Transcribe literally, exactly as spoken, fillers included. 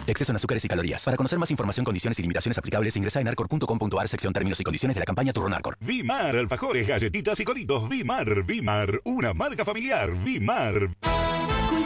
Exceso en azúcares y calorías. Para conocer más información, condiciones y limitaciones aplicables, ingresa en arcor punto com punto ar, sección términos y condiciones de la campaña Turrón Arcor. Vimar, alfajores, galletitas y coritos. Vimar, Vimar, una marca familiar. Vimar.